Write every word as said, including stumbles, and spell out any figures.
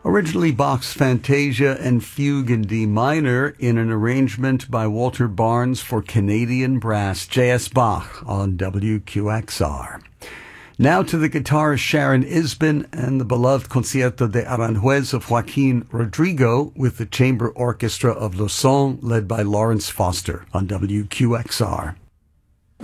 Originally Bach's Fantasia and Fugue in D minor in an arrangement by Walter Barnes for Canadian Brass, J S. Bach on W Q X R. Now to the guitarist Sharon Isbin and the beloved Concierto de Aranjuez of Joaquin Rodrigo with the Chamber Orchestra of Lausanne led by Lawrence Foster on W Q X R.